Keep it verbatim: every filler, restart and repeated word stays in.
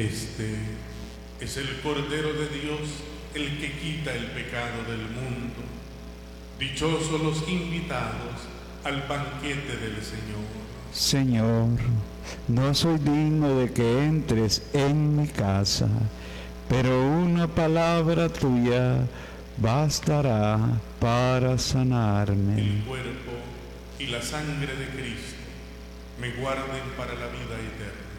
Este es el Cordero de Dios, el que quita el pecado del mundo. Dichosos los invitados al banquete del Señor. Señor, no soy digno de que entres en mi casa, pero una palabra tuya bastará para sanarme. El cuerpo y la sangre de Cristo me guarden para la vida eterna.